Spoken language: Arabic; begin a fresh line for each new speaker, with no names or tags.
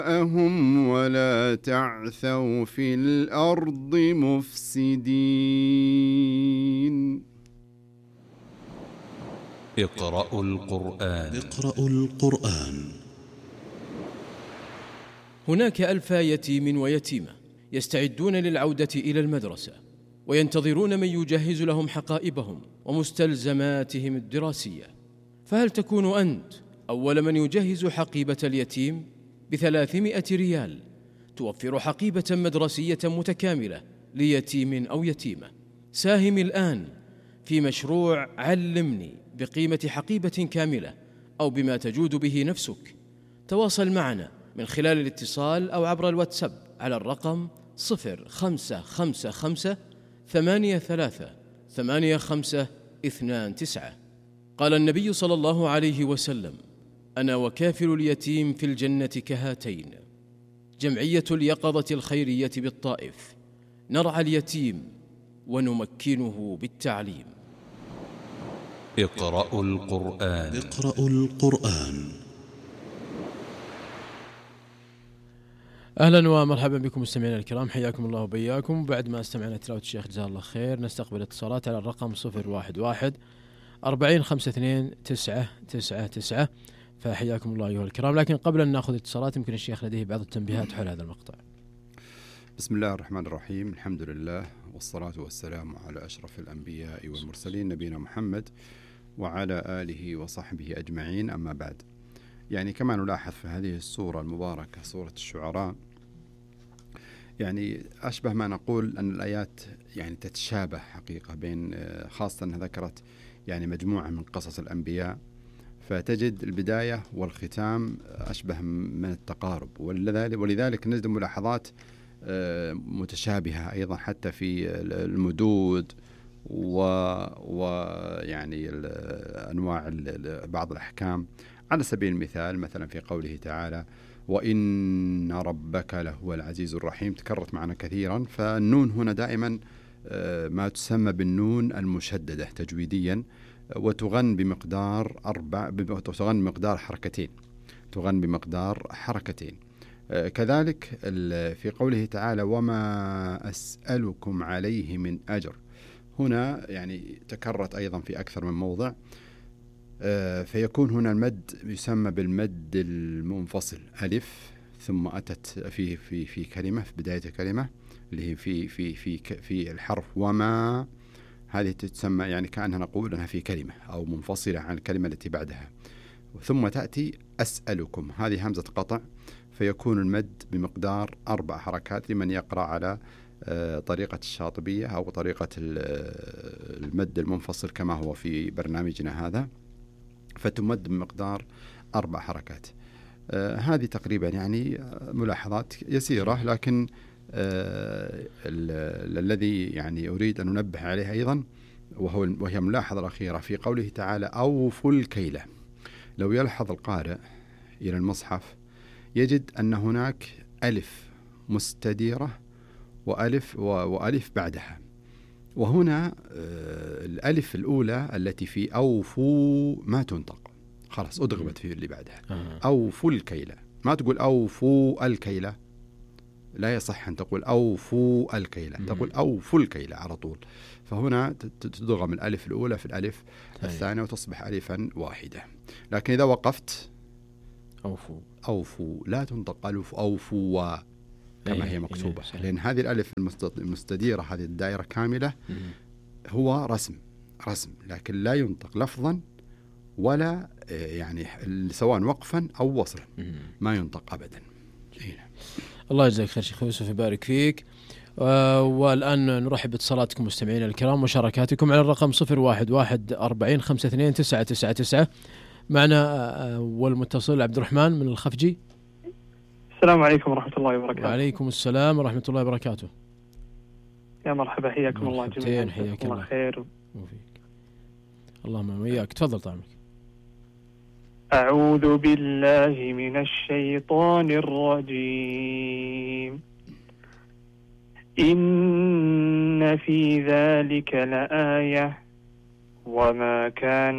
أهم ولا تعثوا في الأرض مفسدين.
اقرأوا القرآن.
هناك ألف يتيم ويتيمة يستعدون للعودة إلى المدرسة، وينتظرون من يجهز لهم حقائبهم ومستلزماتهم الدراسية. فهل تكون أنت أول من يجهز حقيبة اليتيم ب300 ريال توفر حقيبة مدرسية متكاملة ليتيم أو يتيمة؟ ساهم الآن في مشروع علمني بقيمة حقيبة كاملة أو بما تجود به نفسك. تواصل معنا من خلال الاتصال أو عبر الواتساب على الرقم 0555838529. قال النبي صلى الله عليه وسلم: أنا وكافل اليتيم في الجنة كهاتين. جمعية اليقظة الخيرية بالطائف، نرعى اليتيم ونمكنه بالتعليم.
اقرأوا القرآن.
أهلا ومرحبا بكم مستمعينا الكرام، حياكم الله وبياكم. بعد ما استمعنا تلاوة الشيخ جزاه الله خير، نستقبل اتصالات على الرقم 011-4052-999. فحياكم الله أيها الكرام. لكن قبل أن نأخذ اتصالات، يمكن الشيخ لديه بعض التنبيهات حول هذا المقطع.
بسم الله الرحمن الرحيم، الحمد لله والصلاة والسلام على أشرف الأنبياء والمرسلين نبينا محمد وعلى آله وصحبه أجمعين. أما بعد، يعني كما نلاحظ في هذه السورة المباركة سورة الشعراء، يعني أشبه ما نقول أن الآيات يعني تتشابه حقيقة بين، خاصة أنها ذكرت يعني مجموعة من قصص الأنبياء، فتجد البداية والختام أشبه من التقارب، ولذلك نجد ملاحظات متشابهة أيضا حتى في المدود ويعني أنواع بعض الأحكام. على سبيل المثال مثلا في قوله تعالى: وإن ربك لهو العزيز الرحيم، تكررت معنا كثيرا. فالنون هنا دائما ما تسمى بالنون المشددة تجويديا، وتغن بمقدار حركتين. كذلك في قوله تعالى: وما أسألكم عليه من أجر، هنا يعني تكررت أيضا في أكثر من موضع. فيكون هنا المد يسمى بالمد المنفصل، ألف ثم أتت في كلمة في بداية الكلمة اللي هي في الحرف وما، هذه تسمى يعني كأنها نقول أنها في كلمة أو منفصلة عن الكلمة التي بعدها. ثم تأتي أسألكم، هذه همزة قطع، فيكون المد بمقدار 4 حركات لمن يقرأ على طريقة الشاطبية أو طريقة المد المنفصل كما هو في برنامجنا هذا، فتمد بمقدار 4 حركات. هذه تقريبا يعني ملاحظات يسيرة، لكن الذي يعني أريد أن أنبه عليه أيضا وهي الملاحظة الأخيرة في قوله تعالى: أوفوا الكيلة. لو يلحظ القارئ إلى المصحف يجد أن هناك ألف مستديرة وألف بعدها، وهنا الألف الأولى التي في أوفوا ما تنطق، خلاص أدغمت في اللي بعدها. أوفوا الكيلة، ما تقول أوفوا الكيلة، لا يصح أن تقول أوفوا الكيلة، تقول أوفوا الكيلة على طول. فهنا تدغم الألف الأولى في الألف الثانية وتصبح ألفا واحدة. لكن إذا وقفت أوفوا لا تنطق ألف أوفوا كما هي مكتوبة، لأن هذه الألف المستديرة، هذه الدائرة كاملة، هو رسم لكن لا ينطق لفظا ولا يعني سواء وقفا أو وصلا، ما ينطق أبدا.
الله يجزاك خير شيخ يوسف، يبارك فيك. والآن نرحب باتصالاتكم مستمعينا الكرام ومشاركاتكم على الرقم 011-4052-999. معنا والمتصل عبد الرحمن من الخفجي.
السلام عليكم ورحمة الله وبركاته.
وعليكم السلام ورحمة الله وبركاته.
يا مرحبا، حياكم الله جميعا.
حياك الله
خير
وفيك. اللهم وياك، تفضل طعمك.
أعوذ بالله من الشيطان الرجيم. إن في ذلك لآية وما كان